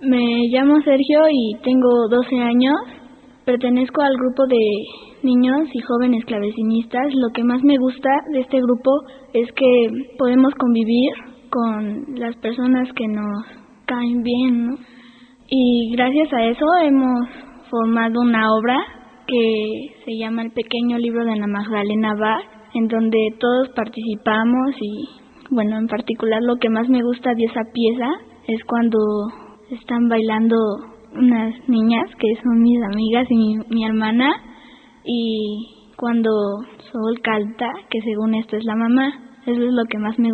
Me llamo Sergio y tengo 12 años. Pertenezco al grupo de niños y jóvenes clavecinistas. Lo que más me gusta de este grupo es que podemos convivir con las personas que nos caen bien, ¿no? Y gracias a eso hemos formado una obra que se llama El pequeño libro de Ana Magdalena Bach, en donde todos participamos y, bueno, en particular lo que más me gusta de esa pieza es cuando están bailando unas niñas que son mis amigas y mi hermana, y cuando Sol canta, que según esto es la mamá. Eso es lo que más me